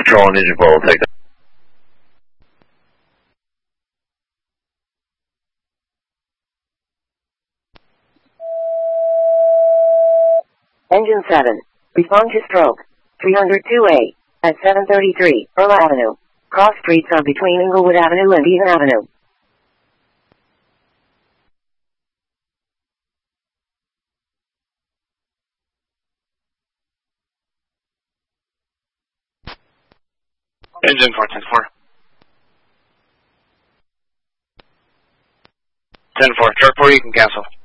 Patrol and engine full, take that. Engine 7, respond to stroke 302A at 733 Earl Avenue. Cross streets are between Inglewood Avenue and Eden Avenue. Engine 410-4. 10-4, chart 4, you can cancel.